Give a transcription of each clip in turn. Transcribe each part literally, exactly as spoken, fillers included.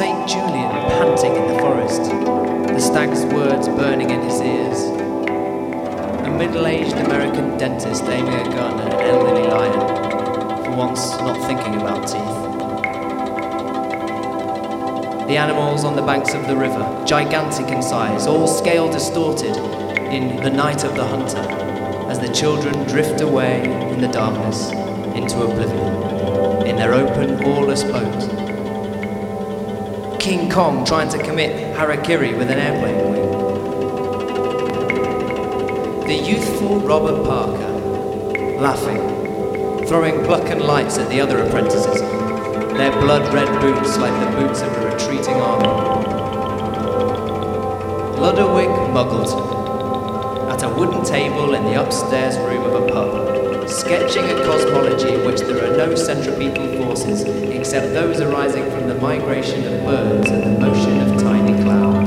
Saint Julian panting in the forest, the stag's words burning in his ears. A middle-aged American dentist aiming a gun at an elderly lion, for once not thinking about teeth. The animals on the banks of the river, gigantic in size, all scale distorted in The Night of the Hunter, as the children drift away in the darkness into oblivion, in their open, oarless boat. King Kong trying to commit harakiri with an airplane wing. The youthful Robert Parker, laughing, throwing pluck and lights at the other apprentices, their blood-red boots like the boots of a retreating army. Ludwig Muggleton, at a wooden table in the upstairs room of a pub, sketching a cosmology in which there are no centripetal forces except those arising from the migration of birds and the motion of tiny clouds.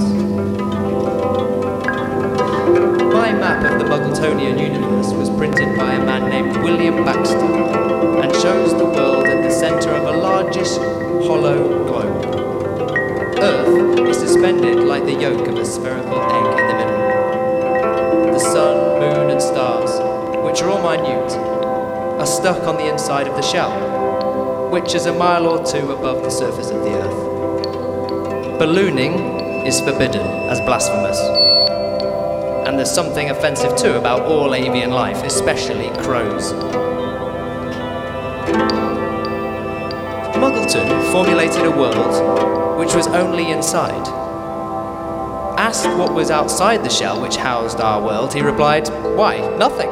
My map of the Muggletonian universe was printed by a man named William Baxter and shows the world at the centre of a largish, hollow globe. Earth is suspended like the yolk of a spherical egg in the middle. The sun, moon and stars, which are all minute, are stuck on the inside of the shell, which is a mile or two above the surface of the earth. Ballooning is forbidden as blasphemous. And there's something offensive too about all avian life, especially crows. Muggleton formulated a world which was only inside. Asked what was outside the shell which housed our world, he replied, "Why, nothing."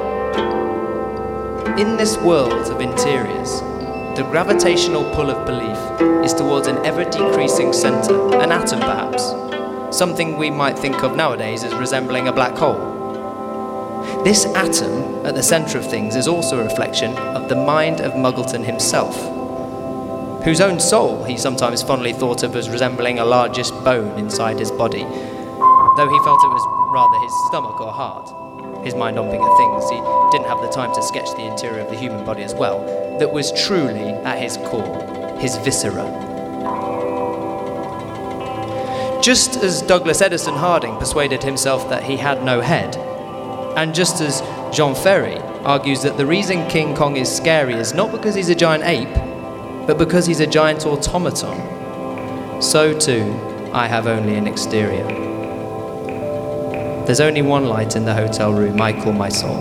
In this world of interiors, the gravitational pull of belief is towards an ever-decreasing centre, an atom perhaps, something we might think of nowadays as resembling a black hole. This atom at the centre of things is also a reflection of the mind of Muggleton himself, whose own soul he sometimes fondly thought of as resembling a largish bone inside his body, though he felt it was rather his stomach or heart, his mind on bigger things. He didn't have the time to sketch the interior of the human body as well, that was truly at his core, his viscera. Just as Douglas Edison Harding persuaded himself that he had no head, and just as Jean Ferry argues that the reason King Kong is scary is not because he's a giant ape, but because he's a giant automaton, so too I have only an exterior. There's only one light in the hotel room I call my soul.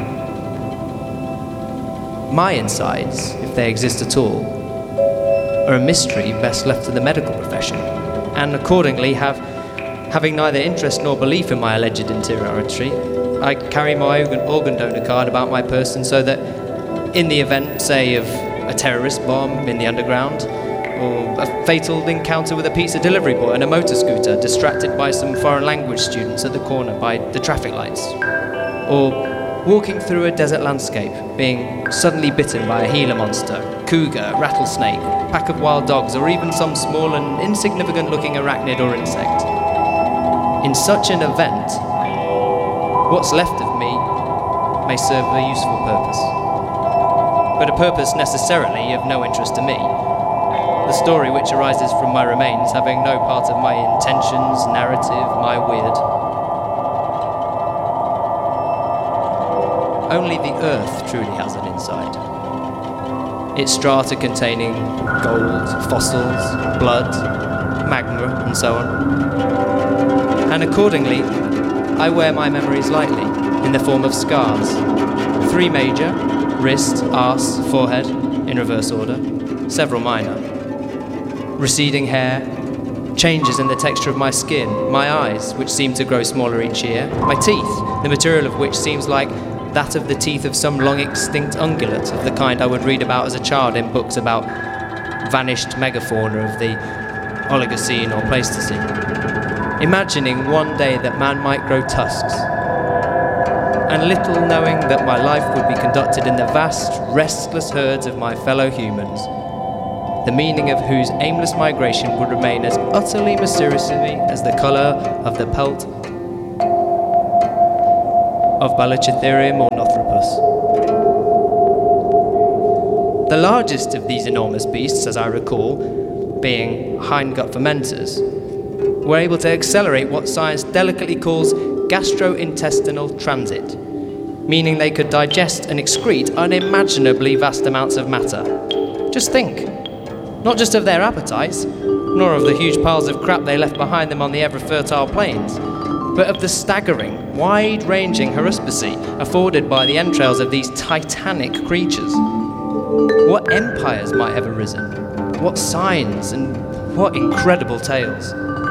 My insides, if they exist at all, are a mystery best left to the medical profession, and accordingly have, having neither interest nor belief in my alleged interiority, I carry my organ, organ donor card about my person so that in the event, say, of a terrorist bomb in the underground, or a fatal encounter with a pizza delivery boy on a motor scooter distracted by some foreign language students at the corner by the traffic lights, or walking through a desert landscape, being suddenly bitten by a Gila monster, cougar, rattlesnake, pack of wild dogs, or even some small and insignificant-looking arachnid or insect. In such an event, what's left of me may serve a useful purpose, but a purpose necessarily of no interest to me, the story which arises from my remains having no part of my intentions, narrative, my weird. Only the earth truly has an inside. Its strata containing gold, fossils, blood, magma, and so on. And accordingly, I wear my memories lightly, in the form of scars. Three major, wrist, arse, forehead, in reverse order, several minor. Receding hair, changes in the texture of my skin, my eyes, which seem to grow smaller each year, my teeth, the material of which seems like that of the teeth of some long-extinct ungulate of the kind I would read about as a child in books about vanished megafauna of the Oligocene or Pleistocene, imagining one day that man might grow tusks, and little knowing that my life would be conducted in the vast, restless herds of my fellow humans, the meaning of whose aimless migration would remain as utterly mysterious to me as the colour of the pelt of Balachotherium or Northropus. The largest of these enormous beasts, as I recall, being hindgut fermenters, were able to accelerate what science delicately calls gastrointestinal transit, meaning they could digest and excrete unimaginably vast amounts of matter. Just think, not just of their appetites, nor of the huge piles of crap they left behind them on the ever-fertile plains, but of the staggering, wide-ranging haruspicy afforded by the entrails of these titanic creatures. What empires might have arisen, what signs, and what incredible tales.